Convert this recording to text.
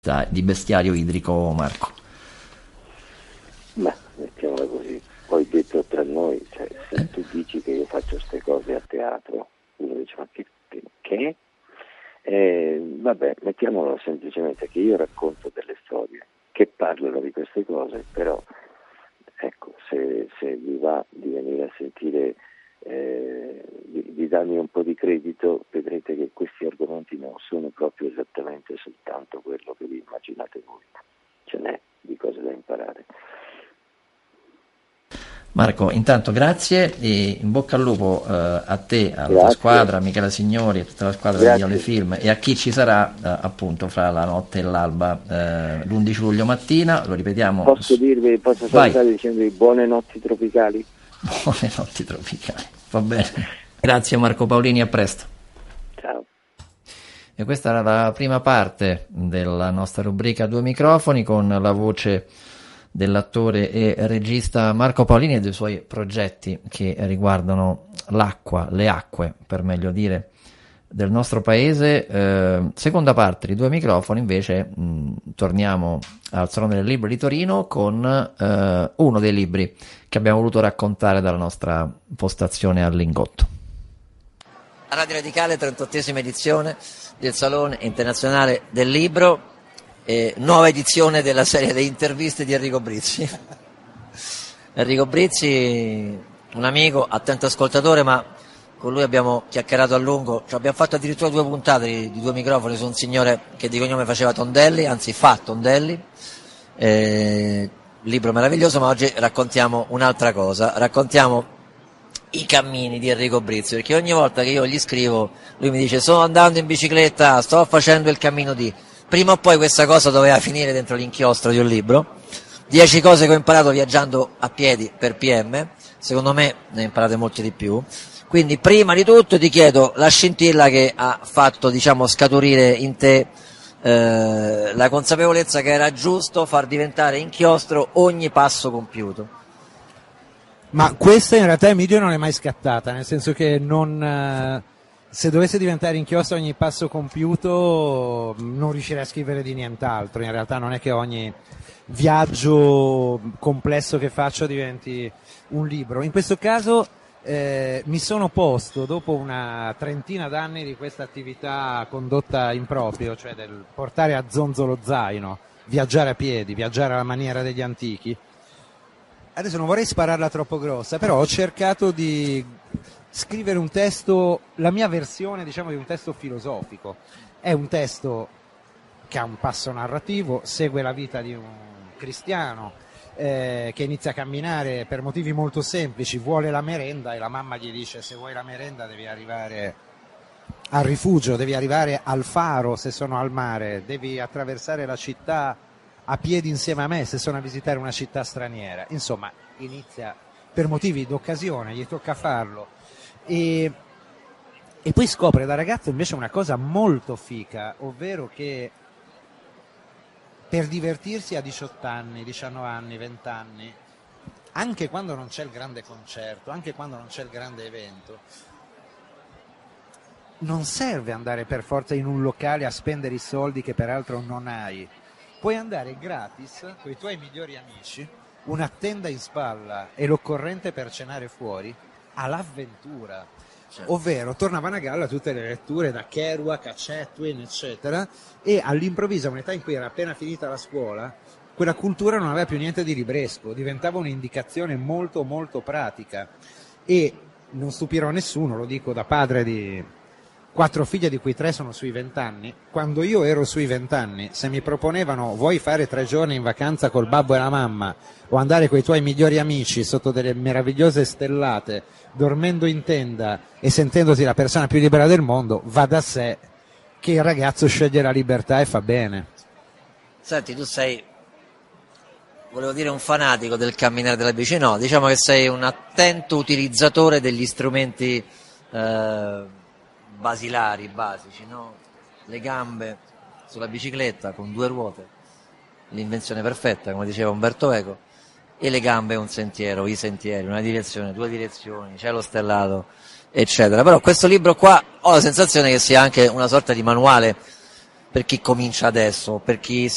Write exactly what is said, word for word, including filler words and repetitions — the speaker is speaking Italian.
besta- di bestiario idrico, Marco? Ma mettiamola così, poi detto tra noi, cioè, se tu dici che io faccio queste cose a teatro, uno dice ma che? che? Eh, vabbè, mettiamolo semplicemente che io racconto delle storie che parlano di queste cose, però ecco, se, se vi va di venire a sentire, eh, di, di darmi un po' di credito, vedrete che questi argomenti non sono proprio esattamente soltanto quello che vi immaginate voi, ce n'è di cose da imparare. Marco, intanto grazie e in bocca al lupo eh, a te, alla tua Grazie. squadra, a Michela Signori, a tutta la squadra Grazie. di Alle Film e a chi ci sarà eh, appunto fra la notte e l'alba eh, l'undici luglio mattina, lo ripetiamo. Posso dirvi, posso salutare dicendovi buone notti tropicali? Buone notti tropicali, va bene. Grazie Marco Paolini, a presto. Ciao. E questa era la prima parte della nostra rubrica Due microfoni con la voce dell'attore e regista Marco Paolini e dei suoi progetti che riguardano l'acqua, le acque per meglio dire, del nostro paese. Eh, seconda parte di Due microfoni invece mh, torniamo al Salone del Libro di Torino con eh, uno dei libri che abbiamo voluto raccontare dalla nostra postazione al Lingotto. Radio Radicale, trentottesima edizione del Salone Internazionale del Libro. Eh, nuova edizione della serie di interviste di Enrico Brizzi. Enrico Brizzi, un amico, attento ascoltatore, ma con lui abbiamo chiacchierato a lungo, cioè abbiamo fatto addirittura due puntate di, di Due microfoni su un signore che di cognome faceva Tondelli, anzi fa Tondelli, eh, libro meraviglioso, ma oggi raccontiamo un'altra cosa, raccontiamo i cammini di Enrico Brizzi, perché ogni volta che io gli scrivo lui mi dice sto andando in bicicletta, sto facendo il cammino di... Prima o poi questa cosa doveva finire dentro l'inchiostro di un libro. Dieci cose che ho imparato viaggiando a piedi per P M, secondo me ne imparate molte di più. Quindi prima di tutto ti chiedo la scintilla che ha fatto, diciamo, scaturire in te eh, la consapevolezza che era giusto far diventare inchiostro ogni passo compiuto. Ma questa in realtà, Emilio, non è mai scattata, nel senso che non... Eh... se dovesse diventare inchiostro ogni passo compiuto non riuscirei a scrivere di nient'altro. In realtà non è che ogni viaggio complesso che faccio diventi un libro. In questo caso eh, mi sono posto, dopo una trentina d'anni di questa attività condotta in proprio, cioè del portare a zonzo lo zaino, viaggiare a piedi, viaggiare alla maniera degli antichi. Adesso non vorrei spararla troppo grossa, però ho cercato di scrivere un testo, la mia versione, diciamo, di un testo filosofico. È un testo che ha un passo narrativo, segue la vita di un cristiano eh, che inizia a camminare per motivi molto semplici, vuole la merenda e la mamma gli dice se vuoi la merenda devi arrivare al rifugio, devi arrivare al faro se sono al mare, devi attraversare la città a piedi insieme a me se sono a visitare una città straniera. Insomma, inizia per motivi d'occasione, gli tocca farlo. E, e poi scopre da ragazzo invece una cosa molto fica, ovvero che per divertirsi a diciotto anni, diciannove anni, venti anni, anche quando non c'è il grande concerto, anche quando non c'è il grande evento, non serve andare per forza in un locale a spendere i soldi che peraltro non hai. Puoi andare gratis con i tuoi migliori amici, una tenda in spalla e l'occorrente per cenare fuori, all'avventura, certo. Ovvero tornavano a galla tutte le letture da Kerouac a Chatwin eccetera, e all'improvviso, a un'età in cui era appena finita la scuola, quella cultura non aveva più niente di libresco, diventava un'indicazione molto molto pratica. E non stupirò nessuno, lo dico da padre di quattro figlie di cui tre sono sui vent'anni, quando io ero sui vent'anni, se mi proponevano vuoi fare tre giorni in vacanza col babbo e la mamma o andare con i tuoi migliori amici sotto delle meravigliose stellate, dormendo in tenda e sentendosi la persona più libera del mondo, va da sé che il ragazzo sceglie la libertà e fa bene. Senti, tu sei, volevo dire un fanatico del camminare della bici, no, diciamo che sei un attento utilizzatore degli strumenti eh, basilari, basici, no? Le gambe sulla bicicletta con due ruote, l'invenzione perfetta, come diceva Umberto Eco, e le gambe un sentiero, i sentieri, una direzione, due direzioni, cielo stellato, eccetera. Però questo libro qua ho la sensazione che sia anche una sorta di manuale per chi comincia adesso, per chi